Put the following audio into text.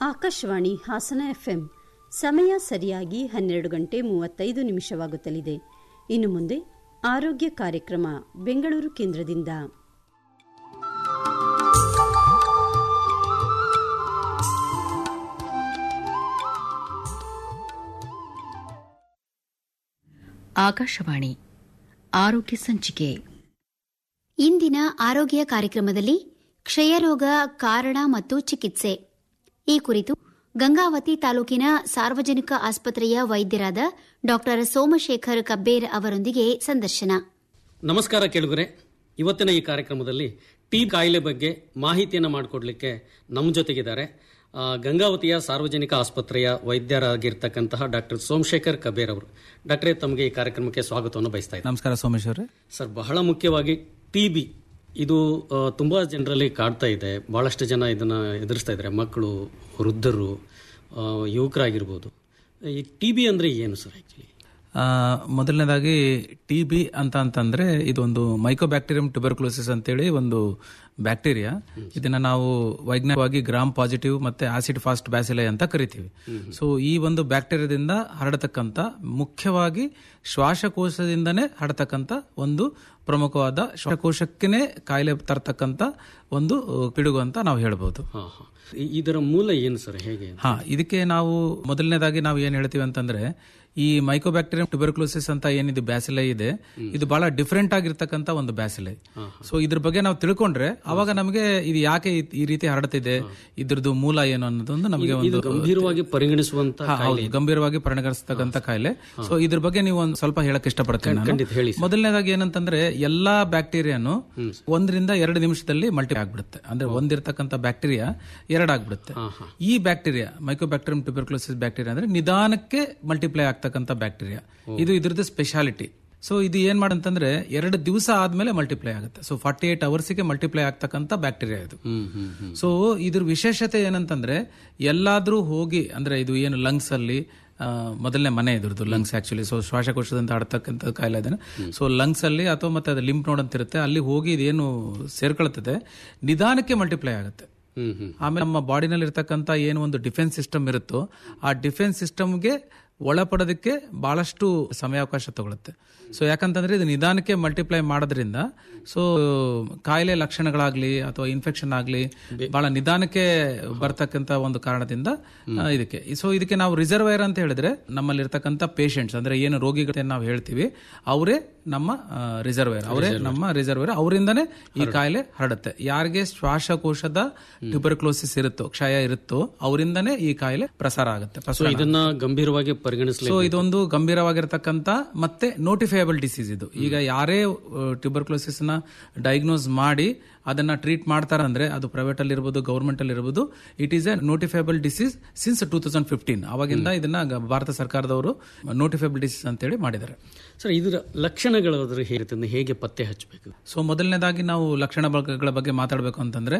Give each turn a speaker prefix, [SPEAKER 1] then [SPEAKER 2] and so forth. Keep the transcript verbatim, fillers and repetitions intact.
[SPEAKER 1] Akashvani Hassan FM. ಸಮಯ ಸರಿಯಾಗಿ ಹನ್ನೆರಡು ಗಂಟೆ ಮೂವತ್ತೈದು ನಿಮಿಷವಾಗುತ್ತಲಿದೆ. ಇನ್ನು ಮುಂದೆ ಆರೋಗ್ಯ ಕಾರ್ಯಕ್ರಮ ಬೆಂಗಳೂರು ಕೇಂದ್ರದಿಂದ.
[SPEAKER 2] ಆಕಾಶವಾಣಿ ಆರೋಗ್ಯ ಸಂಚಿಕೆ.
[SPEAKER 3] ಇಂದಿನ ಆರೋಗ್ಯ ಕಾರ್ಯಕ್ರಮದಲ್ಲಿ ಕ್ಷಯರೋಗ ಕಾರಣ ಮತ್ತು ಚಿಕಿತ್ಸೆ ಈ ಕುರಿತು ಗಂಗಾವತಿ ತಾಲೂಕಿನ ಸಾರ್ವಜನಿಕ ಆಸ್ಪತ್ರೆಯ ವೈದ್ಯರಾದ ಡಾ ಸೋಮಶೇಖರ್ ಕಬ್ಬೇರ್ ಅವರೊಂದಿಗೆ ಸಂದರ್ಶನ.
[SPEAKER 4] ನಮಸ್ಕಾರ ಕೇಳುಗರೆ. ಇವತ್ತಿನ ಈ ಕಾರ್ಯಕ್ರಮದಲ್ಲಿ ಟಿ ಕಾಯಿಲೆ ಬಗ್ಗೆ ಮಾಹಿತಿಯನ್ನು ಮಾಡಿಕೊಡ್ಲಿಕ್ಕೆ ನಮ್ಮ ಜೊತೆಗಿದ್ದಾರೆ ಗಂಗಾವತಿಯ ಸಾರ್ವಜನಿಕ ಆಸ್ಪತ್ರೆಯ ವೈದ್ಯರಾಗಿರ್ತಕ್ಕಂತಹ ಡಾಕ್ಟರ್ ಸೋಮಶೇಖರ್ ಕಬೇರ್ ಅವರು. ಡಾಕ್ಟರೇ, ತಮಗೆ ಈ ಕಾರ್ಯಕ್ರಮಕ್ಕೆ ಸ್ವಾಗತವನ್ನು ಬಯಸ್ತಾ ಇದ್ದೀನಿ.
[SPEAKER 5] ನಮಸ್ಕಾರ ಸೋಮೇಶ್ವರ ಸರ್.
[SPEAKER 4] ಬಹಳ ಮುಖ್ಯವಾಗಿ ಟಿ ಬಿ ಇದು ತುಂಬಾ ಜನರಲ್ಲಿ ಕಾಡ್ತಾ ಇದೆ. ಬಹಳಷ್ಟು ಜನ ಇದನ್ನ ಎದುರಿಸ್ತಾ ಇದ್ದಾರೆ, ಮಕ್ಕಳು, ವೃದ್ಧರು, ಯುವಕರಾಗಿರ್ಬೋದು. ಈ ಟಿ ಬಿ ಅಂದ್ರೆ ಏನು ಸರ್? ಆಕ್ಚುಲಿ
[SPEAKER 5] ಮೊದಲನೇದಾಗಿ ಟಿ ಬಿ ಅಂತ ಅಂತಂದ್ರೆ ಇದೊಂದು ಮೈಕೋಬ್ಯಾಕ್ಟೀರಿಯಂ ಟ್ಯೂಬರ್ಕ್ಲೋಸಿಸ್ ಅಂತೇಳಿ ಒಂದು ಬ್ಯಾಕ್ಟೀರಿಯಾ. ಇದನ್ನ ನಾವು ವೈಜ್ಞಾನಿಕವಾಗಿ ಗ್ರಾಮ್ ಪಾಸಿಟಿವ್ ಮತ್ತೆ ಆಸಿಡ್ ಫಾಸ್ಟ್ ಬ್ಯಾಸಿಲೆ ಅಂತ ಕರಿತೀವಿ. ಸೊ ಈ ಒಂದು ಬ್ಯಾಕ್ಟೀರಿಯಾದಿಂದ ಹರಡತಕ್ಕಂತ, ಮುಖ್ಯವಾಗಿ ಶ್ವಾಸಕೋಶದಿಂದನೇ ಹರಡತಕ್ಕಂತ ಒಂದು ಪ್ರಮುಖವಾದ, ಶ್ವಾಸಕೋಶಕ್ಕೇ ಕಾಯಿಲೆ ತರತಕ್ಕಂತ ಒಂದು ಪಿಡುಗು ಅಂತ ನಾವು ಹೇಳ್ಬೋದು.
[SPEAKER 4] ಇದರ ಮೂಲ ಏನು ಸರ್? ಹೇಗೆ?
[SPEAKER 5] ಹಾ ಇದಕ್ಕೆ ನಾವು ಮೊದಲನೇದಾಗಿ ನಾವು ಏನ್ ಹೇಳ್ತೀವಿ ಅಂತಂದ್ರೆ, ಈ ಮೈಕೋಬ್ಯಾಕ್ಟೀರಿಯಂ ಟ್ಯೂಬರ್ಕ್ಲೋಸಿಸ್ ಅಂತ ಏನಿದೆ ಬ್ಯಾಸಿಲೈ ಇದೆ, ಇದು ಬಹಳ ಡಿಫರೆಂಟ್ ಆಗಿರ್ತಕ್ಕಂಥ ಒಂದು ಬ್ಯಾಸಿಲೈ. ಸೊ ಇದ್ರ ಬಗ್ಗೆ ನಾವು ತಿಳ್ಕೊಂಡ್ರೆ ಅವಾಗ ನಮಗೆ ಇದು ಯಾಕೆ ಈ ರೀತಿ ಹರಡ್ತಿದೆ, ಇದ್ರದ್ದು ಮೂಲ ಏನು ಅನ್ನೋದೊಂದು ನಮಗೆ ಒಂದು
[SPEAKER 4] ಗಂಭೀರವಾಗಿ ಪರಿಗಣಿಸುವಂತ,
[SPEAKER 5] ಗಂಭೀರವಾಗಿ ಪರಿಗಣಿಸತಕ್ಕಂಥ ಕಾಯಿಲೆ. ಸೊ ಇದ್ರ ಬಗ್ಗೆ ನೀವು ಒಂದು ಸ್ವಲ್ಪ ಹೇಳಕ್ ಇಷ್ಟಪಡ್ತೀನಿ. ಮೊದಲನೇದಾಗಿ ಏನಂತಂದ್ರೆ, ಎಲ್ಲಾ ಬ್ಯಾಕ್ಟೀರಿಯಾನು ಒಂದರಿಂದ ಎರಡು ನಿಮಿಷದಲ್ಲಿ ಮಲ್ಟಿ ಆಗ್ಬಿಡುತ್ತೆ. ಅಂದ್ರೆ ಒಂದಿರ್ತಕ್ಕಂಥ ಬ್ಯಾಕ್ಟೀರಿಯಾ ಎರಡಾಗ್ಬಿಡುತ್ತೆ. ಈ ಬ್ಯಾಕ್ಟೀರಿಯಾ ಮೈಕೋಬ್ಯಾಕ್ಟೀರಿಯಂ ಟ್ಯೂಬರ್ಕ್ಲೋಸಿಸ್ ಬ್ಯಾಕ್ಟೀರಿಯಾ ಅಂದ್ರೆ ನಿಧಾನಕ್ಕೆ ಮಲ್ಟಿಪ್ಲೈ ಆಗ್ತಕ್ಕಂಥ ಬ್ಯಾಕ್ಟೀರಿಯಾ. ಇದು ಇದ್ರದ್ದು ಸ್ಪೆಷಾಲಿಟಿ. ಸೊ ಇದು ಏನ್ ಮಾಡಂತಂದ್ರೆ, ಎರಡು ದಿವಸ ಆದ್ಮೇಲೆ ಮಲ್ಟಿಪ್ಲೈ ಆಗುತ್ತೆ. ಸೊ ಫಾರ್ಟಿ ಏಟ್ ಅವರ್ಸ್ಗೆ ಮಲ್ಟಿಪ್ಲೈ ಆಗ್ತಕ್ಕಂಥ ಬ್ಯಾಕ್ಟೀರಿಯಾ ಇದು. ಸೊ ಇದ್ರ ವಿಶೇಷತೆ ಏನಂತಂದ್ರೆ, ಎಲ್ಲಾದ್ರೂ ಹೋಗಿ ಅಂದ್ರೆ ಇದು ಏನು ಲಂಗ್ಸ್ ಅಲ್ಲಿ ಮೊದಲನೇ ಮನೆ ಇದ್ರದ್ದು ಲಂಗ್ಸ್ ಆಕ್ಚುಲಿ. ಸೊ ಶ್ವಾಸಕೋಶದಿಂದ ಹರಡ್ತಕ್ಕಂಥ ಕಾಯಿಲೆ ಅದನ್ನ. ಸೊ ಲಂಗ್ಸ್ ಅಲ್ಲಿ ಅಥವಾ ಮತ್ತೆ ಅದು ಲಿಂಪ್ ನೋಡ್ ಅಂತ ಇರುತ್ತೆ, ಅಲ್ಲಿ ಹೋಗಿ ಇದೇನು ಸೇರ್ಕೊಳ್ತದೆ, ನಿಧಾನಕ್ಕೆ ಮಲ್ಟಿಪ್ಲೈ ಆಗುತ್ತೆ. ಆಮೇಲೆ ನಮ್ಮ ಬಾಡಿನಲ್ಲಿ ಇರ್ತಕ್ಕಂಥ ಏನು ಒಂದು ಡಿಫೆನ್ಸ್ ಸಿಸ್ಟಮ್ ಇರುತ್ತೋ, ಆ ಡಿಫೆನ್ಸ್ ಸಿಸ್ಟಮ್ಗೆ ಒಳಪಡೋದಕ್ಕೆ ಬಹಳಷ್ಟು ಸಮಯಾವಕಾಶ ತಗೊಳುತ್ತೆ. ಸೊ ಯಾಕಂತಂದ್ರೆ ಇದು ನಿಧಾನಕ್ಕೆ ಮಲ್ಟಿಪ್ಲೈ ಮಾಡೋದ್ರಿಂದ ಸೊ ಕಾಯಿಲೆ ಲಕ್ಷಣಗಳಾಗ್ಲಿ ಅಥವಾ ಇನ್ಫೆಕ್ಷನ್ ಆಗ್ಲಿ ಬಹಳ ನಿಧಾನಕ್ಕೆ ಬರ್ತಕ್ಕಂಥ ಒಂದು ಕಾರಣದಿಂದ ಇದಕ್ಕೆ. ಸೊ ಇದಕ್ಕೆ ನಾವು ರಿಸರ್ವೈರ್ ಅಂತ ಹೇಳಿದ್ರೆ, ನಮ್ಮಲ್ಲಿ ಇರ್ತಕ್ಕಂಥ ಪೇಷಂಟ್ಸ್ ಅಂದ್ರೆ ಏನು ರೋಗಿಗಳು ನಾವು ಹೇಳ್ತೀವಿ, ಅವರೇ ನಮ್ಮ ರಿಸರ್ವೈರ್, ಅವರೇ ನಮ್ಮ ರಿಸರ್ವೈರ್. ಅವರಿಂದನೇ ಈ ಕಾಯಿಲೆ ಹರಡುತ್ತೆ. ಯಾರಿಗೆ ಶ್ವಾಸಕೋಶದ ಟ್ಯೂಬರ್ಕ್ಲೋಸಿಸ್ ಇರುತ್ತೋ, ಕ್ಷಯ ಇರುತ್ತೋ, ಅವರಿಂದನೇ ಈ ಕಾಯಿಲೆ ಪ್ರಸಾರ ಆಗುತ್ತೆ.
[SPEAKER 4] ಇದನ್ನ ಗಂಭೀರವಾಗಿ ಪರಿಗಣಿಸಲಿ.
[SPEAKER 5] ಸೊ ಇದೊಂದು ಗಂಭೀರವಾಗಿರ್ತಕ್ಕಂಥ ಮತ್ತೆ ನೋಟಿಫೈಯಬಲ್ ಡಿಸೀಸ್ ಇದು. ಈಗ ಯಾರೇ ಟ್ಯೂಬರ್ಕ್ಲೋಸಿಸ್ ನ ಡಯಾಗ್ನೋಸ್ ಮಾಡಿ ಅದನ್ನ ಟ್ರೀಟ್ ಮಾಡ್ತಾರೆ ಅಂದ್ರೆ, ಅದು ಪ್ರೈವೇಟ್ ಅಲ್ಲಿ ಇರಬಹುದು, ಗವರ್ಮೆಂಟ್ ಅಲ್ಲಿ ಇರಬಹುದು, it is A notifiable disease since two thousand fifteen. ಅವಾಗಿಂದ ಇದನ್ನ ಭಾರತ ಸರ್ಕಾರದವರು ನೋಟಿಫೈಬಲ್ ಡಿಸೀಸ್ ಅಂತೇಳಿ ಮಾಡಿದ್ದಾರೆ.
[SPEAKER 4] ಸರ್, ಇದರ ಲಕ್ಷಣಗಳು ಹೇಗೆ ಪತ್ತೆ ಹಚ್ಚಬೇಕು?
[SPEAKER 5] ಸೊ ಮೊದಲನೇದಾಗಿ ನಾವು ಲಕ್ಷಣಗಳ ಬಗ್ಗೆ ಮಾತಾಡಬೇಕು ಅಂತಂದ್ರೆ,